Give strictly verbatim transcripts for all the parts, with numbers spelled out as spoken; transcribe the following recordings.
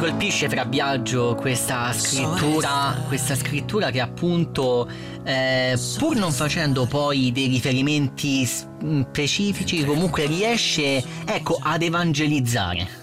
colpisce, Fra Biagio, questa scrittura, questa scrittura che appunto, eh, pur non facendo poi dei riferimenti specifici, comunque riesce, ecco, ad evangelizzare.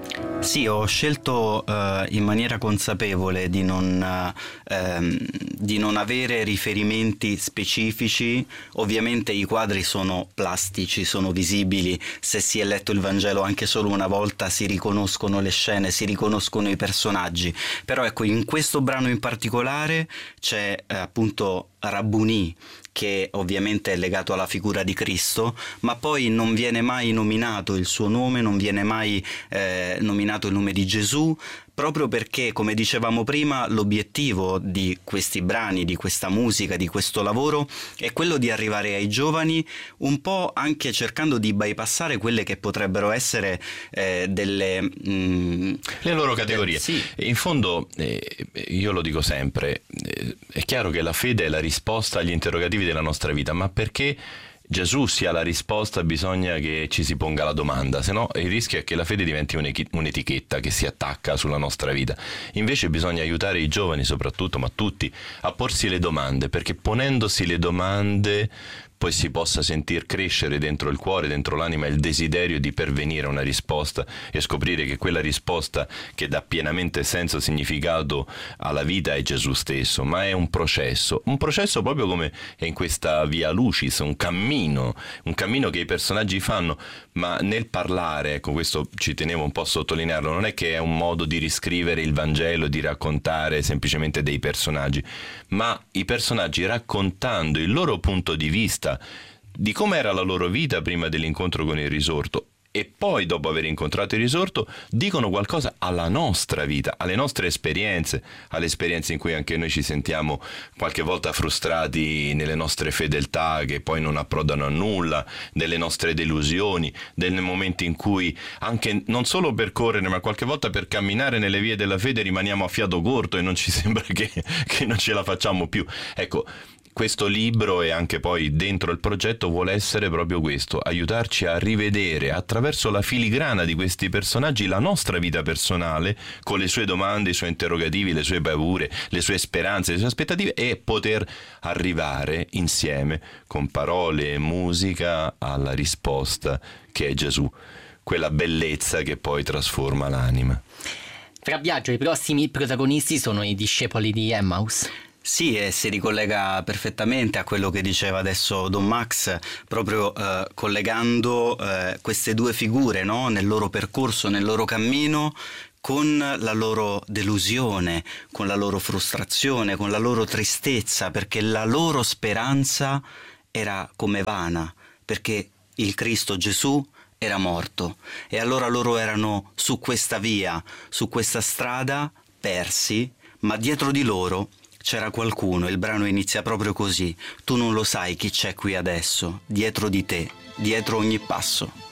Sì, ho scelto uh, in maniera consapevole di non, uh, um, di non avere riferimenti specifici. Ovviamente i quadri sono plastici, sono visibili, se si è letto il Vangelo anche solo una volta si riconoscono le scene, si riconoscono i personaggi, però ecco, in questo brano in particolare c'è uh, appunto Rabbuni, che ovviamente è legato alla figura di Cristo, ma poi non viene mai nominato il suo nome, non viene mai eh, nominato il nome di Gesù, proprio perché, come dicevamo prima, l'obiettivo di questi brani, di questa musica, di questo lavoro è quello di arrivare ai giovani, un po' anche cercando di bypassare quelle che potrebbero essere eh, delle mh, le loro categorie. Eh, sì. In fondo, eh, io lo dico sempre, eh, è chiaro che la fede è la risposta agli interrogativi della nostra vita, ma perché Gesù sia la risposta bisogna che ci si ponga la domanda, se no il rischio è che la fede diventi un'etichetta che si attacca sulla nostra vita. Invece bisogna aiutare i giovani soprattutto, ma tutti, a porsi le domande, perché ponendosi le domande poi si possa sentir crescere dentro il cuore, dentro l'anima, il desiderio di pervenire a una risposta e scoprire che quella risposta che dà pienamente senso e significato alla vita è Gesù stesso, ma è un processo, un processo proprio come è in questa Via Lucis, un cammino, un cammino che i personaggi fanno, ma nel parlare, ecco, questo ci tenevo un po' a sottolinearlo, non è che è un modo di riscrivere il Vangelo, di raccontare semplicemente dei personaggi, ma i personaggi raccontando il loro punto di vista di come era la loro vita prima dell'incontro con il risorto e poi dopo aver incontrato il risorto dicono qualcosa alla nostra vita, alle nostre esperienze, alle esperienze in cui anche noi ci sentiamo qualche volta frustrati nelle nostre fedeltà che poi non approdano a nulla, delle nostre delusioni, dei momenti in cui anche non solo per correre ma qualche volta per camminare nelle vie della fede rimaniamo a fiato corto e non ci sembra che, che non ce la facciamo più. Ecco, questo libro e anche poi dentro il progetto vuole essere proprio questo, aiutarci a rivedere attraverso la filigrana di questi personaggi la nostra vita personale, con le sue domande, i suoi interrogativi, le sue paure, le sue speranze, le sue aspettative, e poter arrivare insieme con parole e musica alla risposta che è Gesù, quella bellezza che poi trasforma l'anima. Fra Biagio, i prossimi protagonisti sono i discepoli di Emmaus. Sì, e si ricollega perfettamente a quello che diceva adesso Don Max, proprio eh, collegando eh, queste due figure, no? Nel loro percorso, nel loro cammino, con la loro delusione, con la loro frustrazione, con la loro tristezza, perché la loro speranza era come vana, perché il Cristo Gesù era morto e allora loro erano su questa via, su questa strada, persi, ma dietro di loro c'era qualcuno. Il brano inizia proprio così: tu non lo sai chi c'è qui adesso, dietro di te, dietro ogni passo.